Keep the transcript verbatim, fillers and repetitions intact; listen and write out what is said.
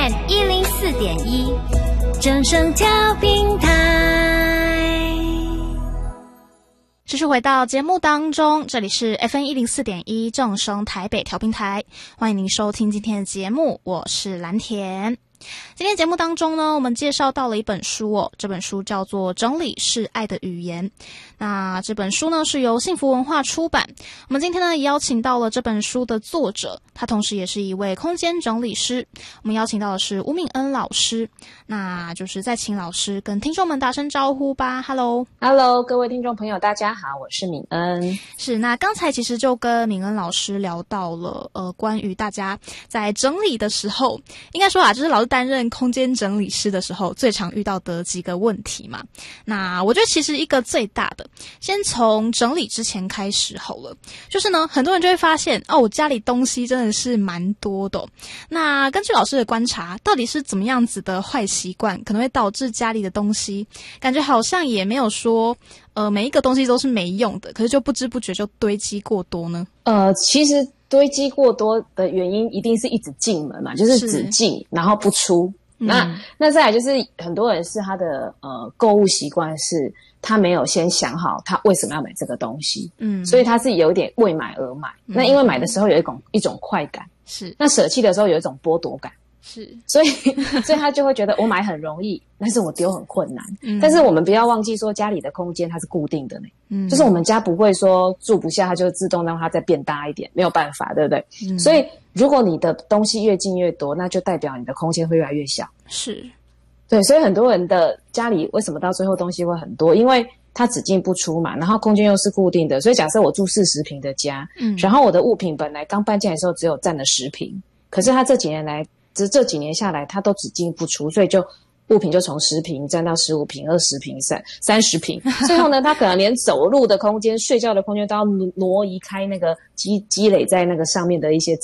M 一零四点一，正声调频台。继续回到节目当中，这里是 F M 一零四点一正声台北调频台，欢迎您收听今天的节目，我是蓝田。今天节目当中呢，我们介绍到了一本书哦，这本书叫做《整理是爱的语言》。那这本书呢是由幸福文化出版。我们今天呢也邀请到了这本书的作者，他同时也是一位空间整理师。我们邀请到的是吴敏恩老师，那就是再请老师跟听众们打声招呼吧。 Hello Hello 各位听众朋友大家好，我是敏恩。 是，那刚才其实就跟敏恩老师聊到了呃，关于大家在整理的时候，应该说啊，就是老师担任空间整理师的时候最常遇到的几个问题嘛。那我觉得其实一个最大的，先从整理之前开始好了。就是呢，很多人就会发现哦，我家里东西真的是蛮多的哦。那根据老师的观察，到底是怎么样子的坏习惯可能会导致家里的东西感觉好像也没有说呃每一个东西都是没用的，可是就不知不觉就堆积过多呢？ 呃，其实堆积过多的原因一定是一直进门嘛，就是只进然后不出。那、嗯、那再来就是很多人是他的呃购物习惯是他没有先想好他为什么要买这个东西，嗯，所以他是有点为买而买。嗯、那因为买的时候有一种一种快感，是那舍弃的时候有一种剥夺感，是，所以所以他就会觉得我买很容易，但是我丢很困难。嗯、但是我们不要忘记说家里的空间它是固定的呢，嗯，就是我们家不会说住不下它就自动让它再变大一点，没有办法，对不对？嗯、所以如果你的东西越进越多，那就代表你的空间会越来越小。是，对，所以很多人的家里为什么到最后东西会很多？因为它只进不出嘛，然后空间又是固定的，所以假设我住四十平的家，嗯，然后我的物品本来刚搬进来的时候只有占了十平，可是它这几年来，这这几年下来，它都只进不出，所以就物品就从十平占到十五平、二十平、三三十平，最后呢，他可能连走路的空间、睡觉的空间都要挪移开那个积积累在那个上面的一些